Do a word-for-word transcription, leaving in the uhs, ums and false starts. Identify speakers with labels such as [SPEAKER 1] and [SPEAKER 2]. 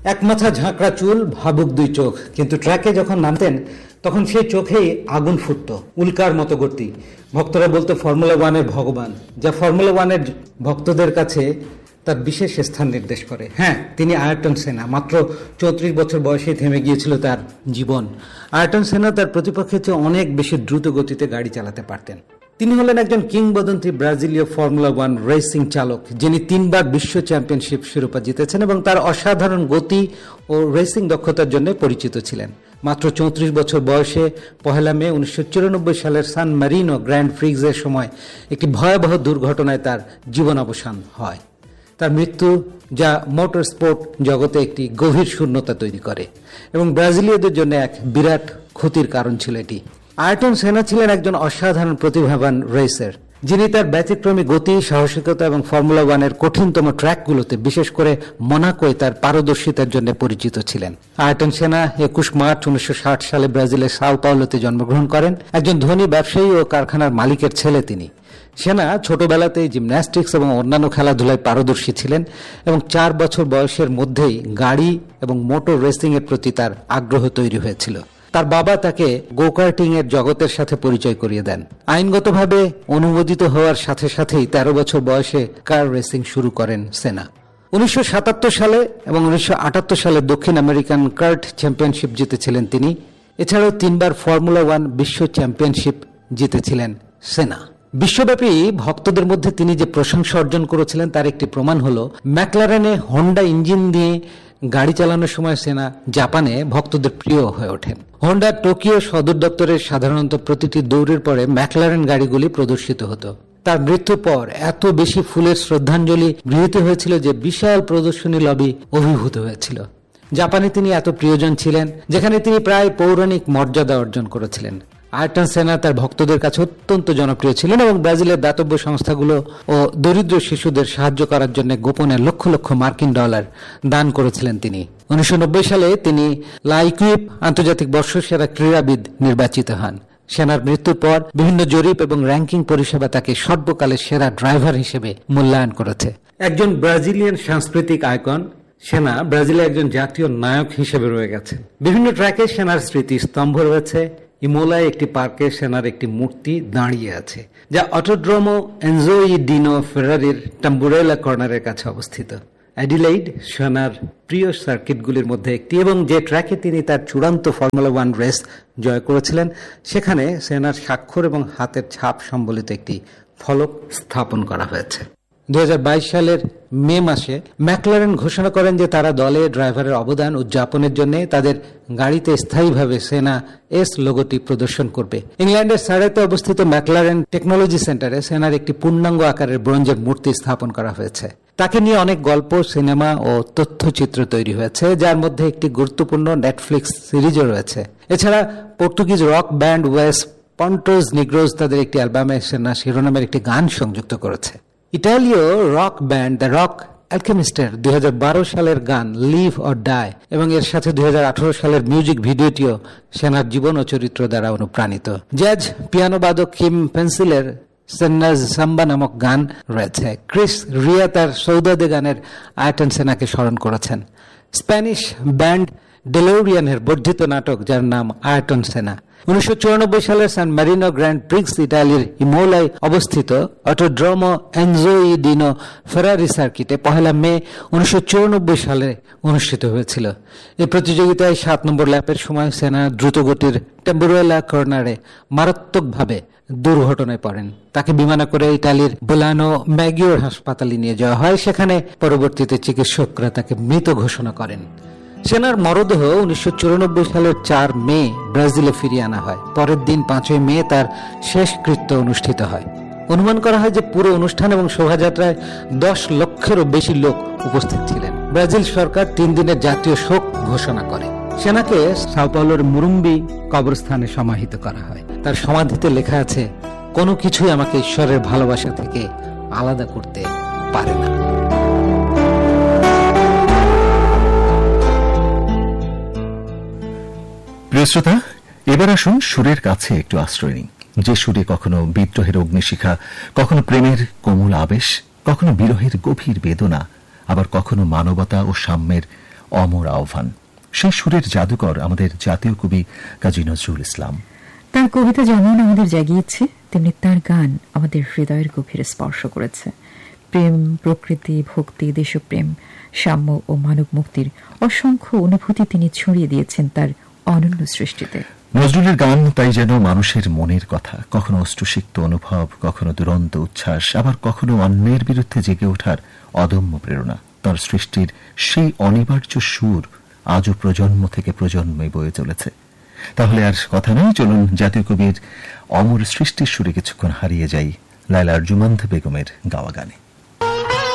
[SPEAKER 1] এক মাথা ঝাঁকড়া চুল, ভাবুক দুই চোখ, কিন্তু ট্র্যাকে যখন নামতেন তখন সেই চোখেই আগুন ফুটত, উল্কার মতো গতি। ভক্তরা বলতো ফর্মুলা ওয়ানের ভগবান, যা ফর্মুলা ওয়ানের ভক্তদের কাছে তার বিশেষ স্থান নির্দেশ করে। হ্যাঁ, তিনি আয়রটন সেনা। মাত্র চৌত্রিশ বছর বয়সে থেমে গিয়েছিল তার জীবন। আয়রটন সেনা তার প্রতিপক্ষের চেয়ে অনেক বেশি দ্রুত গতিতে গাড়ি চালাতে পারতেন। তিনি হলেন একজন কিংবদন্তি ব্রাজিলীয় ফর্মুলা ওয়ান রেসিং চালক, যিনি তিনবার বিশ্ব চ্যাম্পিয়নশিপ শিরোপা জিতেছেন এবং তার অসাধারণ গতি ও রেসিং দক্ষতার জন্য পরিচিত ছিলেন। মাত্র চৌত্রিশ বছর বয়সে পহেলা মে উনিশশো চুরানব্বই সালের সান মারিনো গ্র্যান্ড প্রিক্সের সময় একটি ভয়াবহ দুর্ঘটনায় তার জীবনাবসান হয়। তার মৃত্যু, যা মোটর স্পোর্ট জগতে একটি গভীর শূন্যতা তৈরি করে এবং ব্রাজিলীয়দের জন্য এক বিরাট ক্ষতির কারণ ছিল এটি। আয়রটন সেনা ছিলেন একজন অসাধারণ প্রতিভাবান রেসার, যিনি তার ব্যতিক্রমী গতি, সাহসিকতা এবং ফর্মুলা ওয়ানের কঠিনতম ট্র্যাকগুলোতে, বিশেষ করে মোনাকোয় তার পারদর্শিতার জন্য পরিচিত ছিলেন। আয়রটন সেনা একুশ মার্চ উনিশশো ষাট সালে ব্রাজিলের সাও পাওলোতে জন্মগ্রহণ করেন। একজন ধনী ব্যবসায়ী ও কারখানার মালিকের ছেলে তিনি। সেনা ছোটবেলাতেই জিমন্যাস্টিক্স এবং অন্যান্য খেলাধুলায় পারদর্শী ছিলেন এবং চার বছর বয়সের মধ্যেই গাড়ি এবং মোটর রেসিং এর প্রতি তার আগ্রহ তৈরি হয়েছিল। তার বাবা তাকে গোকার্টিং এর জগতের সাথে পরিচয় করিয়ে দেন। আইনগতভাবে অনুমোদিত হওয়ার সাথে সাথেই তেরো বছর বয়সে কার রেসিং শুরু করেন সেনা। উনিশশো সাতাত্তর সালে এবং উনিশশো আটাত্তর সালে দক্ষিণ আমেরিকান কার্ট চ্যাম্পিয়নশিপ জিতেছিলেন তিনি। এছাড়াও তিনবার ফর্মুলা ওয়ান বিশ্ব চ্যাম্পিয়নশিপ জিতেছিলেন সেনা। বিশ্বব্যাপী ভক্তদের মধ্যে তিনি যে প্রশংসা অর্জন করেছিলেন তার একটি প্রমাণ হল ম্যাকলারেনে হোন্ডা ইঞ্জিন দিয়ে গাড়ি চালানোর সময় সেনা জাপানে ভক্তদের প্রিয় হয়ে ওঠেন। হোন্ডা টোকিও সদর দপ্তরে সাধারণত প্রতিটি দৌড়ের পরে ম্যাকলারেন গাড়িগুলি প্রদর্শিত হতো। তার মৃত্যুর পর এত বেশি ফুলের শ্রদ্ধাঞ্জলি গৃহীত হয়েছিল যে বিশাল প্রদর্শনী লবি অভিভূত হয়েছিল। জাপানে তিনি এত প্রিয়জন ছিলেন, যেখানে তিনি প্রায় পৌরাণিক মর্যাদা অর্জন করেছিলেন। আয়রটন সেনা তার ভক্তদের কাছে অত্যন্ত জনপ্রিয় ছিলেন এবং ব্রাজিলের দাতব্য সংস্থাগুলো ও দরিদ্র শিশুদের সাহায্য করার জন্য গোপনে লক্ষ লক্ষ মার্কিন ডলার দান করেছিলেন তিনি। উনিশশো নব্বই সালে তিনি লাইকুইপ আন্তর্জাতিক বর্ষসেরা ক্রীড়াবিদ নির্বাচিত হন। সেনার মৃত্যুর পর বিভিন্ন জরিপ এবং র্যাঙ্কিং পরিষেবা তাকে সর্বকালের সেরা ড্রাইভার হিসেবে মূল্যায়ন করেছে। একজন ব্রাজিলিয়ান সাংস্কৃতিক আইকন, সেনা ব্রাজিলের একজন জাতীয় নায়ক হিসেবে রয়ে গেছে। বিভিন্ন ট্র্যাকে সেনার স্মৃতি স্তম্ভ রয়েছে। ইমোলায় একটি পার্কে সেনার একটি মূর্তি দাঁড়িয়ে আছে, যা অটোড্রোমো এনজো ই ডিনো ফেরারির টাম্বুরেলা কর্নারের কাছে অবস্থিত। অ্যাডিলেইড সেনার প্রিয় সার্কিটগুলির মধ্যে একটি এবং যে ট্র্যাকে তিনি তার চূড়ান্ত ফর্মুলা ওয়ান রেস জয় করেছিলেন, সেখানে সেনার স্বাক্ষর এবং হাতের ছাপ সম্বলিত একটি ফলক স্থাপন করা হয়েছে। দুই হাজার বাইশ সালের মে মাসে ম্যাকলারেন ঘোষণা করেন যে তারা দলে ড্রাইভারের অবদান উদযাপনের জন্য তাদের গাড়িতে স্থায়ীভাবে সেনা এস লোগোটি প্রদর্শন করবে। ইংল্যান্ডের সারেতে অবস্থিত ম্যাকলারেন টেকনোলজি সেন্টারে সেনার একটি পূর্ণাঙ্গ আকারের ব্রোঞ্জের মূর্তি স্থাপন করা হয়েছে। তাকে নিয়ে অনেক গল্প, সিনেমা ও তথ্যচিত্র তৈরি হয়েছে, যার মধ্যে একটি গুরুত্বপূর্ণ নেটফ্লিক্স সিরিজও রয়েছে। এছাড়া পর্তুগিজ রক ব্যান্ড ওয়েস পন্টোজ নিগ্রোজ তাদের একটি অ্যালবামে সেনা শিরোনামের একটি গান সংযুক্ত করেছে। ইতালীয় রক ব্যান্ড দ্য রক অ্যালকেমিস্টের দুই হাজার বারো সালের গান লিভ অর ডাই এবং এর সাথে দুই হাজার আঠারো সালের মিউজিক ভিডিওটিও সেনার জীবন ও চরিত্র দ্বারা অনুপ্রাণিত। জ্যাজ পিয়ানো বাদক কিম পেন্সিলের সেন্নাজ সাম্বা নামক গান রয়েছে। ক্রিস রিয়া তার সৌদাদে গানের আয়রটন সেনাকে স্মরণ করেছেন। স্প্যানিশ ব্যান্ড ডেলোরিয়ানের বর্ধিত নাটক, যার নাম আয়রটন সেনা, উনিশশো চুরানব্বই সালের সান মারিনো গ্র্যান্ড প্রিক্স ইটালির ইমোলায় অবস্থিত অটোড্রোমো এনজো ই ডিনো ফেরারি সার্কিটে পহেলা মে উনিশশো চুরানব্বই সালে অনুষ্ঠিত হয়েছিল। এই প্রতিযোগিতায় সাত নম্বর ল্যাপের সময় সেনা দ্রুতগতির টেম্বুরেলা কর্নারে মারাত্মকভাবে দুর্ঘটনায় পড়েন। তাকে বিমানে করে ইটালির বোলানো ম্যাগিওর হাসপাতালে নিয়ে যাওয়া হয়। সেখানে পরবর্তীতে চিকিৎসকরা তাকে মৃত ঘোষণা করেন। সেনার মরদেহ উনিশশো চুরানব্বই সালের চার মে ব্রাজিলে ফিরিয়ে আনা হয়। পরের দিন পাঁচই মে তার শেষকৃত্য অনুষ্ঠিত হয়। অনুমান করা হয় যে পুরো অনুষ্ঠান এবং শোভাযাত্রায় দশ লক্ষেরও বেশি লোক উপস্থিত ছিলেন। ব্রাজিল সরকার তিন দিনের জাতীয় শোক ঘোষণা করে। সেনাকে সাও পাওলোর মুরুম্বি কবরস্থানে সমাহিত করা হয়। তার সমাধিতে লেখা আছে, কোনো কিছুই আমাকে ঈশ্বরের ভালোবাসা থেকে আলাদা করতে পারে না।
[SPEAKER 2] প্রিয় শ্রোতা, এবার আসুন সুরের কাছে একটু আশ্রয় নিন। যে সুরে কখনো বিদ্রোহের অগ্নিশিখা, কখনো প্রেমের কোমল আবেশ, কখনো বিরহের গভীর বেদনা, আবার কখনো মানবতা ও সাম্যের অমর আহ্বান। সেই সুরের জাদুকর আমাদের জাতীয় কবি কাজী নজরুল ইসলাম।
[SPEAKER 3] তার কবিতা যেমন আমাদের জাগিয়েছে, তেমনি তার গান আমাদের হৃদয়ের গভীরে স্পর্শ করেছে। প্রেম, প্রকৃতি, ভক্তি, দেশপ্রেম, সাম্য ও মানব মুক্তির অসংখ্য অনুভূতি তিনি ছড়িয়ে দিয়েছেন তার অনন্য সৃষ্টিতে।
[SPEAKER 2] নজরুলের গান তাই যেন মানুষের মনের কথা, কখনো অশ্রুসিক্ত অনুভব, কখনো দুরন্ত উচ্ছ্বাস, আবার কখনো অন্যের বিরুদ্ধে জেগে ওঠার অদম্য প্রেরণা। তার সৃষ্টির সেই অনিবার্য সুর আজও প্রজন্ম থেকে প্রজন্মে বয়ে চলেছে। তাহলে আর কথা নয়, চলুন জাতীয় কবির অমর সৃষ্টির সুরে কিছুক্ষণ হারিয়ে যাই লায়লা আরজুমান্দ বেগমের গাওয়া গানে।